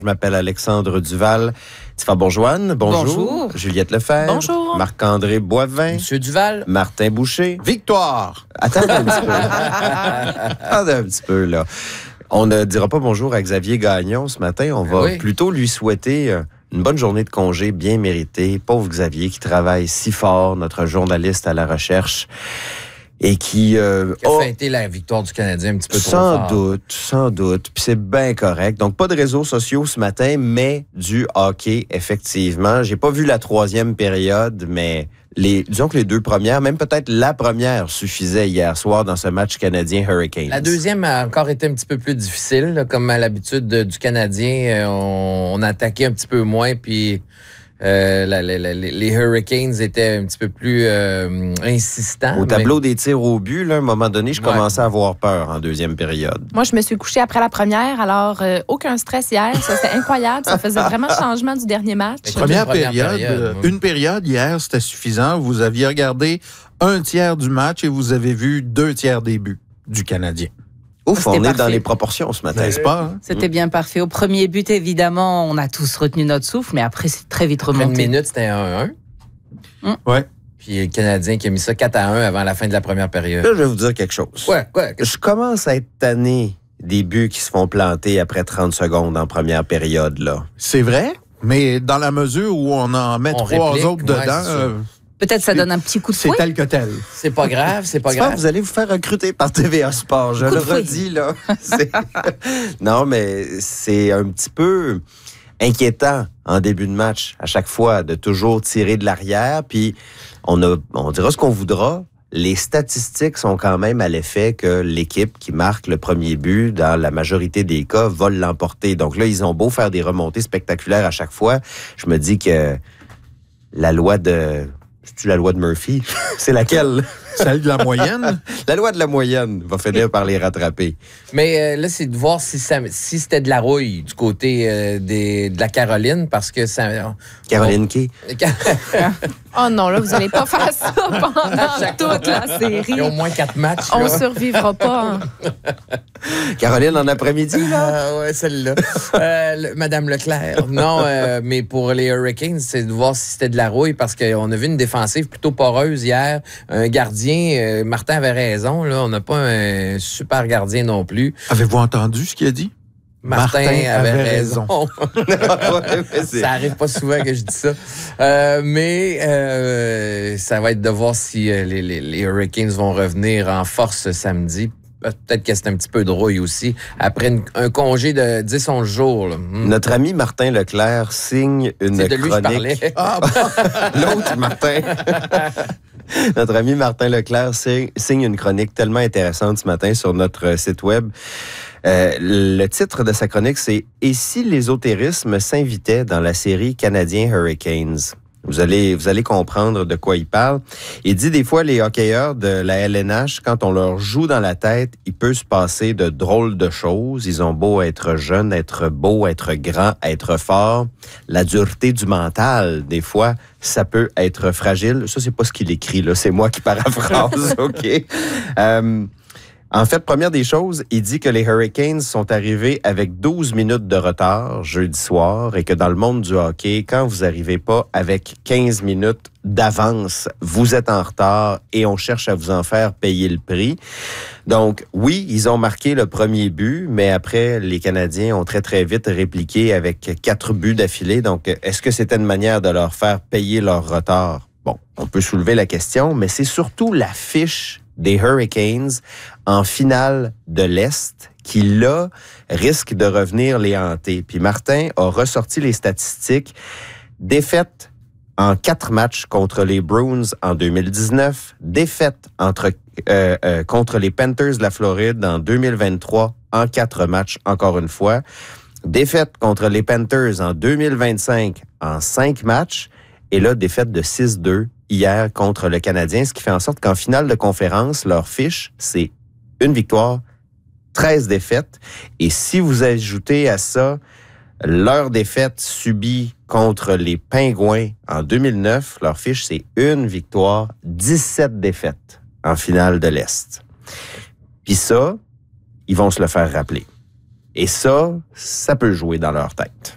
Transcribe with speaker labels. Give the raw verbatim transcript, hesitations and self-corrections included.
Speaker 1: Je m'appelle Alexandre Duval. Tifa Bourgeoine, bonjour.
Speaker 2: Bonjour.
Speaker 1: Juliette Lefebvre.
Speaker 2: Bonjour.
Speaker 1: Marc-André Boivin.
Speaker 2: Monsieur Duval.
Speaker 1: Martin Boucher.
Speaker 3: Victoire.
Speaker 1: Attendez un petit peu. Attendez un petit peu, là. On ne dira pas bonjour à Xavier Gagnon ce matin. On va
Speaker 2: oui.
Speaker 1: plutôt lui souhaiter une bonne journée de congé bien méritée. Pauvre Xavier qui travaille si fort, notre journaliste à la recherche. Et qui, euh,
Speaker 2: qui a
Speaker 1: a
Speaker 2: fêté la victoire du Canadien un petit peu trop
Speaker 1: sans
Speaker 2: fort.
Speaker 1: doute, sans doute. Puis c'est bien correct. Donc, pas de réseaux sociaux ce matin, mais du hockey, effectivement. J'ai pas vu la troisième période, mais les, disons que les deux premières, même peut-être la première, suffisait hier soir dans ce match canadien-Hurricanes.
Speaker 2: La deuxième a encore été un petit peu plus difficile. Là, comme à l'habitude de, du Canadien, on, on attaquait un petit peu moins, puis... Euh, la, la, la, les Hurricanes étaient un petit peu plus euh, insistants.
Speaker 1: Au tableau
Speaker 2: mais...
Speaker 1: des tirs au but, là, à un moment donné, je
Speaker 2: Ouais.
Speaker 1: commençais à avoir peur en deuxième période.
Speaker 4: Moi, je me suis couchée après la première, alors euh, aucun stress hier. Ça, c'était incroyable. Ça faisait vraiment changement du dernier match.
Speaker 2: Mais
Speaker 3: Première,
Speaker 2: première
Speaker 3: période,
Speaker 2: période,
Speaker 3: euh,
Speaker 2: moi.
Speaker 3: une période hier, c'était suffisant. Vous aviez regardé un tiers du match et vous avez vu deux tiers des buts du Canadien.
Speaker 1: Ouf, on
Speaker 5: C'était
Speaker 1: est dans
Speaker 5: parfait.
Speaker 1: les proportions ce matin.
Speaker 3: N'est-ce pas? Hein?
Speaker 5: C'était bien parfait. Au premier but, évidemment, on a tous retenu notre souffle, mais après, c'est très vite
Speaker 2: Après une
Speaker 5: remonté.
Speaker 2: minute, c'était un un.
Speaker 3: Ouais.
Speaker 2: Puis le Canadien qui a mis ça quatre à un avant la fin de la première période.
Speaker 1: Là, je vais vous dire quelque chose.
Speaker 2: Ouais, ouais.
Speaker 1: Je commence à être tanné des buts qui se font planter après trente secondes en première période, là.
Speaker 3: C'est vrai, mais dans la mesure où on en met
Speaker 2: On
Speaker 3: trois
Speaker 2: réplique,
Speaker 3: autres
Speaker 2: ouais,
Speaker 3: dedans,
Speaker 2: c'est ça.
Speaker 3: euh,
Speaker 5: Peut-être ça donne un petit coup de
Speaker 3: c'est
Speaker 5: fouet.
Speaker 3: tel que tel.
Speaker 2: C'est pas grave, c'est pas
Speaker 1: J'espère
Speaker 2: grave.
Speaker 1: que vous allez vous faire recruter par T V A Sport. Je
Speaker 5: Coup de
Speaker 1: le
Speaker 5: fouet.
Speaker 1: redis, là. C'est- non, mais c'est un petit peu inquiétant en début de match, à chaque fois, de toujours tirer de l'arrière. Puis, on, a, on dira ce qu'on voudra. Les statistiques sont quand même à l'effet que l'équipe qui marque le premier but, dans la majorité des cas, va l'emporter. Donc là, ils ont beau faire des remontées spectaculaires à chaque fois. Je me dis que la loi de... C'est-tu la loi de Murphy? C'est laquelle?
Speaker 3: Celle de la moyenne.
Speaker 1: La loi de la moyenne va finir par les rattraper.
Speaker 2: Mais euh, là, c'est de voir si, ça, si c'était de la rouille du côté euh, des, de la Caroline, parce que ça...
Speaker 1: Caroline Kay.
Speaker 4: Oh non, là, vous n'allez pas faire ça pendant
Speaker 2: Chaque
Speaker 4: toute la
Speaker 2: Il y
Speaker 4: série.
Speaker 2: a au moins quatre matchs.
Speaker 4: On
Speaker 2: là.
Speaker 4: survivra pas. hein.
Speaker 1: Caroline en après-midi, là.
Speaker 2: Ah ouais, celle-là. Euh, le- Madame Leclerc. Non, euh, mais pour les Hurricanes, c'est de voir si c'était de la rouille parce qu'on a vu une défensive plutôt poreuse hier. Un gardien, euh, Martin avait raison, là, on n'a pas un super gardien non plus.
Speaker 3: Avez-vous entendu ce qu'il a dit?
Speaker 2: Martin,
Speaker 3: Martin
Speaker 2: avait,
Speaker 3: avait
Speaker 2: raison.
Speaker 1: Ouais, mais c'est-
Speaker 2: Ça arrive pas souvent que je dis ça. Euh, mais euh, ça va être de voir si euh, les, les, les Hurricanes vont revenir en force samedi. Peut-être que c'est un petit peu de rouille aussi. Après une- un congé de dix onze jours. Là. Hmm.
Speaker 1: Notre ami Martin Leclerc signe une
Speaker 2: C'est de lui que je parlais.
Speaker 1: chronique.
Speaker 3: Ah,
Speaker 1: L'autre Martin. Notre ami Martin Leclerc signe signe une chronique tellement intéressante ce matin sur notre site web. Euh, le titre de sa chronique, c'est « Et si l'ésotérisme s'invitait dans la série Canadien Hurricanes ?» Vous allez, vous allez comprendre de quoi il parle. Il dit des fois, les hockeyeurs de la L N H, quand on leur joue dans la tête, il peut se passer de drôles de choses. Ils ont beau être jeunes, être beaux, être grands, être forts. La dureté du mental, des fois, ça peut être fragile. Ça, c'est pas ce qu'il écrit, là. C'est moi qui paraphrase, OK? Euh, En fait, première des choses, il dit que les Hurricanes sont arrivés avec douze minutes de retard jeudi soir et que dans le monde du hockey, quand vous n'arrivez pas avec quinze minutes d'avance, vous êtes en retard et on cherche à vous en faire payer le prix. Donc, oui, ils ont marqué le premier but, mais après, les Canadiens ont très, très vite répliqué avec quatre buts d'affilée. Donc, est-ce que c'était une manière de leur faire payer leur retard? Bon, on peut soulever la question, mais c'est surtout la fiche des Hurricanes en finale de l'Est qui, là, risque de revenir les hanter. Puis Martin a ressorti les statistiques. Défaite en quatre matchs contre les Bruins en deux mille dix-neuf, défaite entre, euh, euh, contre les Panthers de la Floride en deux mille vingt-trois en quatre matchs, encore une fois, défaite contre les Panthers en deux mille vingt-cinq en cinq matchs, et là, défaite de six deux hier contre le Canadien, ce qui fait en sorte qu'en finale de conférence, leur fiche, c'est une victoire, treize défaites. Et si vous ajoutez à ça leur défaite subie contre les Pingouins en deux mille neuf, leur fiche, c'est une victoire, dix-sept défaites en finale de l'Est. Puis ça, ils vont se le faire rappeler. Et ça, ça peut jouer dans leur tête.